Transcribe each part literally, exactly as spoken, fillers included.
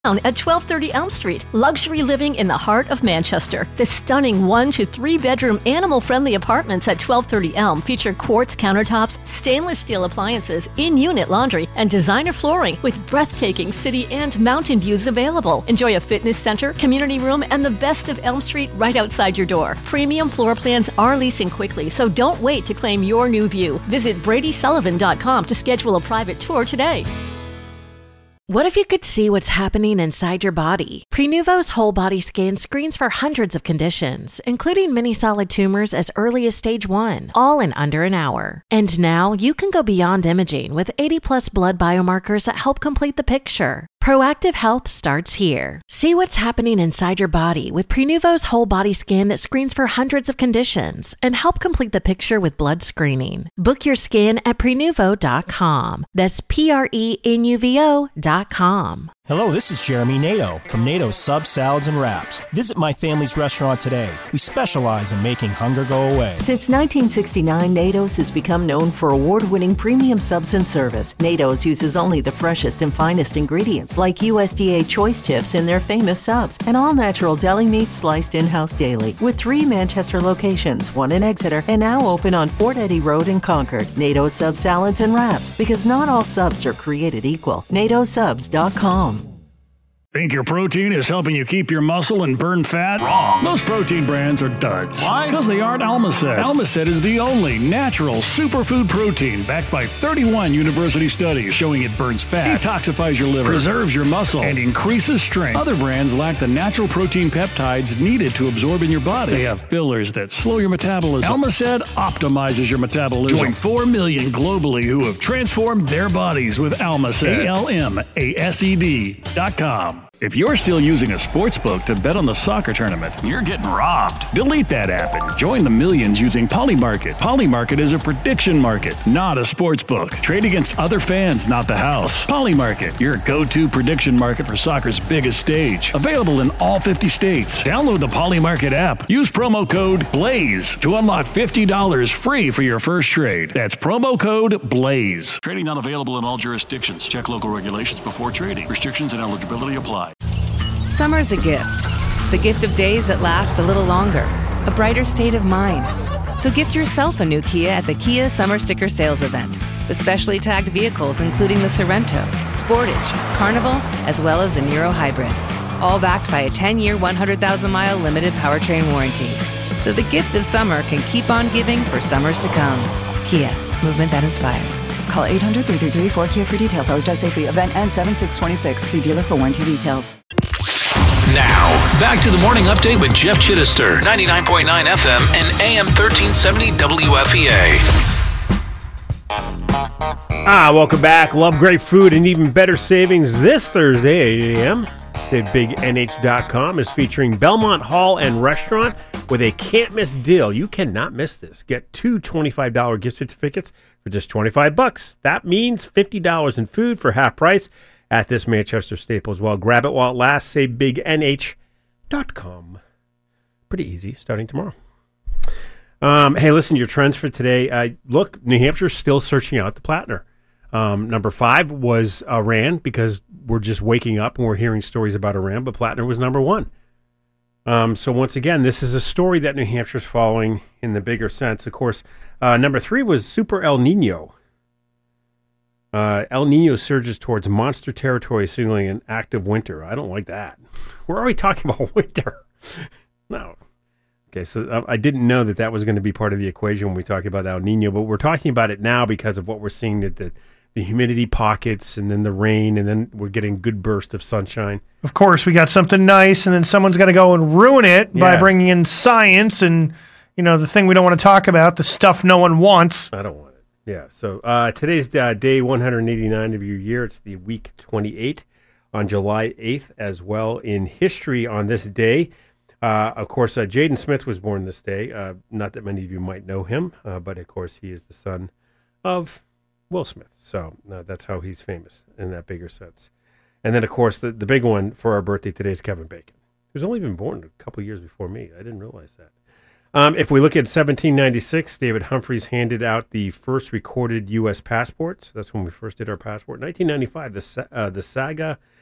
At twelve thirty Elm Street, luxury living in the heart of Manchester. The stunning one to three bedroom animal-friendly apartments at twelve thirty Elm feature quartz countertops, stainless steel appliances, in-unit laundry, and designer flooring with breathtaking city and mountain views available. Enjoy a fitness center, community room, and the best of Elm Street right outside your door. Premium floor plans are leasing quickly, so don't wait to claim your new view. Visit Brady Sullivan dot com to schedule a private tour today. What if you could see what's happening inside your body? Prenuvo's whole body scan screens for hundreds of conditions, including many solid tumors as early as stage one, all in under an hour. And now you can go beyond imaging with eighty plus blood biomarkers that help complete the picture. Proactive health starts here. See what's happening inside your body with Prenuvo's whole body scan that screens for hundreds of conditions and help complete the picture with blood screening. Book your scan at Prenuvo dot com. That's P R E N U V O dot com. Hello, this is Jeremy Nato from Nato's Sub Salads and Wraps. Visit my family's restaurant today. We specialize in making hunger go away. Since nineteen sixty-nine, Nato's has become known for award-winning premium subs and service. Nato's uses only the freshest and finest ingredients like U S D A choice tips in their famous subs and all-natural deli meat sliced in-house daily. With three Manchester locations, one in Exeter, and now open on Fort Eddy Road in Concord. Nato's Sub Salads and Wraps, because not all subs are created equal. Nato Subs dot com. Think your protein is helping you keep your muscle and burn fat? Wrong. Most protein brands are duds. Why? Because they aren't Almacet. Almacet is the only natural superfood protein backed by thirty-one university studies showing it burns fat, detoxifies your liver, preserves your muscle, and increases strength. Other brands lack the natural protein peptides needed to absorb in your body. They have fillers that slow your metabolism. Almacet optimizes your metabolism. Join four million globally who have transformed their bodies with Almacet. A L M A S E D dot com. If you're still using a sportsbook to bet on the soccer tournament, you're getting robbed. Delete that app and join the millions using Polymarket. Polymarket is a prediction market, not a sportsbook. Trade against other fans, not the house. Polymarket, your go-to prediction market for soccer's biggest stage. Available in all fifty states. Download the Polymarket app. Use promo code BLAZE to unlock fifty dollars free for your first trade. That's promo code BLAZE. Trading not available in all jurisdictions. Check local regulations before trading. Restrictions and eligibility apply. Summer's a gift. The gift of days that last a little longer. A brighter state of mind. So gift yourself a new Kia at the Kia Summer Sticker Sales Event. With specially tagged vehicles including the Sorrento, Sportage, Carnival, as well as the Niro Hybrid. All backed by a ten-year, one hundred thousand mile limited powertrain warranty. So the gift of summer can keep on giving for summers to come. Kia, movement that inspires. Call eight hundred, three three three, four K I A for details. Always drive safely. Event ends seven six twenty-six. See dealer for warranty details. Now, back to the morning update with Jeff Chittister, ninety-nine point nine F M and A M thirteen seventy W F E A. Ah, welcome back. Love great food and even better savings this Thursday at eight a.m. Save Big N H dot com is featuring Belmont Hall and Restaurant with a can't-miss deal. You cannot miss this. Get two twenty-five dollars gift certificates for just twenty-five bucks. That means fifty dollars in food for half price at this Manchester staple as well. Grab it while it lasts. Save Big N H dot com. Pretty easy, starting tomorrow. Um, hey, listen, your trends for today. Uh, look, New Hampshire's still searching out the Plattner. Um, number five was Iran, because we're just waking up and we're hearing stories about Iran, but Plattner was number one. Um, so once again, this is a story that New Hampshire's following in the bigger sense. Of course, uh, number three was Super El Nino. Uh, El Nino surges towards monster territory, signaling an active winter. I don't like that. We're already talking about winter. No. Okay, so uh, I didn't know that that was going to be part of the equation when we talk about El Nino, but we're talking about it now because of what we're seeing, that the, the humidity pockets and then the rain, and then we're getting good burst of sunshine. Of course, we got something nice, and then someone's going to go and ruin it yeah. by bringing in science and, you know, the thing we don't want to talk about, the stuff no one wants. I don't want it. Yeah, so uh, today's uh, day one hundred eighty-nine of your year. It's the week twenty-eight on July eighth as well. In history on this day, uh, of course, uh, Jaden Smith was born this day. Uh, not that many of you might know him, uh, but of course he is the son of Will Smith. So uh, that's how he's famous in that bigger sense. And then, of course, the, the big one for our birthday today is Kevin Bacon, who's only been born a couple years before me. I didn't realize that. Um, if we look at seventeen ninety-six, David Humphreys handed out the first recorded U S passports. That's when we first did our passport. nineteen ninety-five, the uh, the saga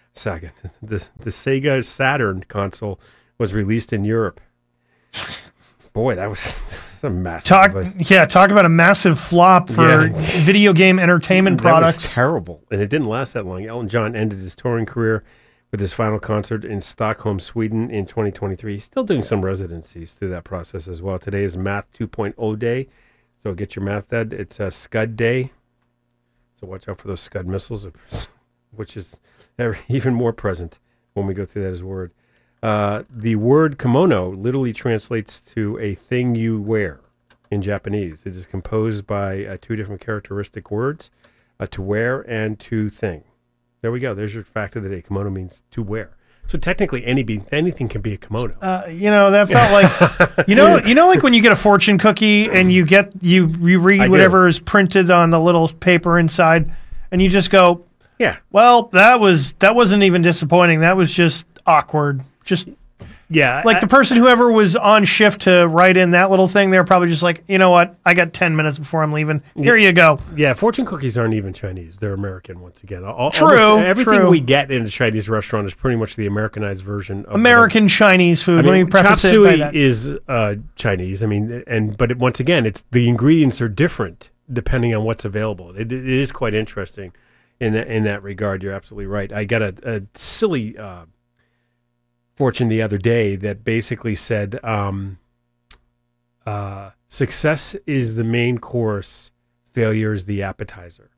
Saga. The, the Sega Saturn console was released in Europe. Boy, that was, that's a massive talk, device. Yeah, talk about a massive flop for Yeah. video game entertainment that products. Was terrible, and it didn't last that long. Elton John ended his touring career with his final concert in Stockholm, Sweden in twenty twenty-three. He's still doing some residencies through that process as well. Today is Math two point oh Day, so get your math done. It's a Scud Day, so watch out for those Scud missiles, which is even more present when we go through that as a word. Uh, the word kimono literally translates to a thing you wear in Japanese. It is composed by uh, two different characteristic words, uh, to wear and to thing. There we go. There's your fact of the day. Kimono means to wear. So technically, any be, anything can be a kimono. Uh, you know, that felt like you know, you know, like when you get a fortune cookie and you get you you read I whatever do. is printed on the little paper inside, and you just go, yeah. Well, that was that wasn't even disappointing. That was just awkward. Just yeah, like I, the person whoever was on shift to write in that little thing, they're probably just like, you know what? I got ten minutes before I'm leaving. Here Yeah. you go. Yeah, fortune cookies aren't even Chinese. They're American once again. All, True, almost everything true. we get in a Chinese restaurant is pretty much the Americanized version of American Chinese food. I Let mean, me preface chop it by suey that. is uh, Chinese. I mean, and but it, once again, it's the ingredients are different depending on what's available. It, it is quite interesting in that, in that regard. You're absolutely right. I got a, a silly uh, fortune the other day that basically said, um, uh, "Success is the main course, failure is the appetizer."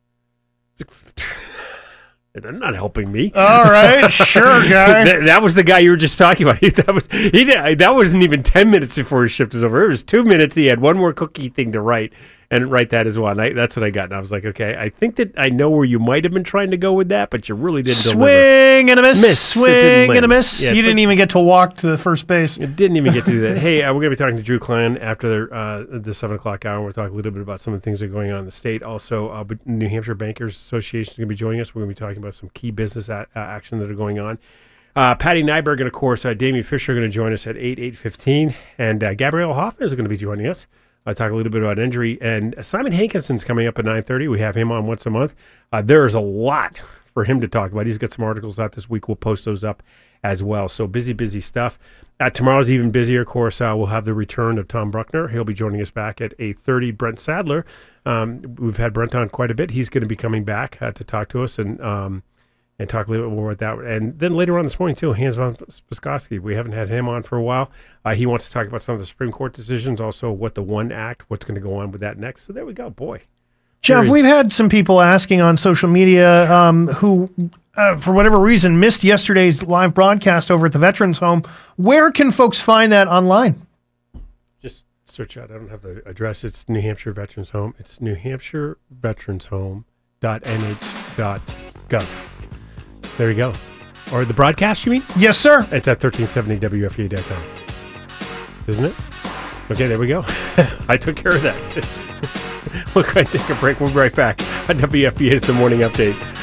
They're not helping me. All right, sure, guy. that, that was the guy you were just talking about. that was he. Did, that wasn't even ten minutes before his shift was over. It was two minutes. He had one more cookie thing to write and write that as well. And I, that's what I got. And I was like, okay, I think that I know where you might have been trying to go with that, but you really didn't Swing deliver. and a miss. Miss. It didn't Swing and a land. miss. Yeah, you it's didn't like- even get to walk to the first base. It didn't even get to do that. Hey, uh, we're going to be talking to Drew Klein after uh, the seven o'clock hour. We'll talk a little bit about some of the things that are going on in the state. Also, uh, but New Hampshire Bankers Association is going to be joining us. We're going to be talking about some key business a- uh, action that are going on. Uh, Patty Nyberg and, of course, uh, Damien Fisher are going to join us at eight, eight fifteen. And uh, Gabrielle Hoffman is going to be joining us. I'll talk a little bit about injury. And Simon Hankinson's coming up at nine thirty. We have him on once a month. Uh, there's a lot for him to talk about. He's got some articles out this week. We'll post those up as well. So busy, busy stuff. Uh, tomorrow's even busier. Of course, uh, we'll have the return of Tom Bruckner. He'll be joining us back at eight thirty. Brent Sadler. Um, we've had Brent on quite a bit. He's going to be coming back uh, to talk to us and um, and talk a little bit more about that. And then later on this morning, too, Hans von Spassky. We haven't had him on for a while. Uh, he wants to talk about some of the Supreme Court decisions, also what the One Act, what's going to go on with that next. So there we go. Boy. Jeff, There we've had some people asking on social media um, who, uh, for whatever reason, missed yesterday's live broadcast over at the Veterans Home. Where can folks find that online? Just search out. I don't have the address. It's New Hampshire Veterans Home. It's New Hampshire Veterans Home dot N H dot gov. There you go. Or the broadcast, you mean? Yes, sir. It's at thirteen seventy W F E A dot com. Isn't it? Okay, there we go. I took care of that. We'll go ahead and take a break. We'll be right back on W F E A's The Morning Update.